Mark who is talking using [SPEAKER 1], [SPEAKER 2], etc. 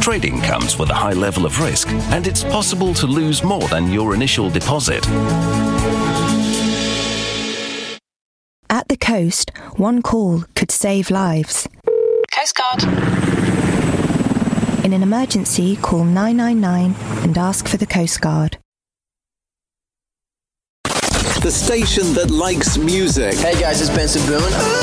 [SPEAKER 1] Trading comes with a high level of risk, and it's possible to lose more than your initial deposit.
[SPEAKER 2] At the coast, one call could save lives.
[SPEAKER 3] Coast Guard.
[SPEAKER 2] In an emergency, call 999 and ask for the Coast Guard.
[SPEAKER 4] The station that likes music.
[SPEAKER 5] Hey guys, it's Benson Boone.